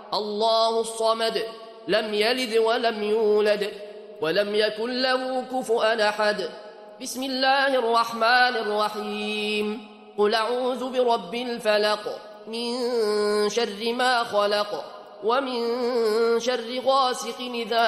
الله الصمد لم يلد ولم يولد ولم يكن له كفؤا أحد. بسم الله الرحمن الرحيم. قل أعوذ برب الفلق من شر ما خلق ومن شر غاسق إذا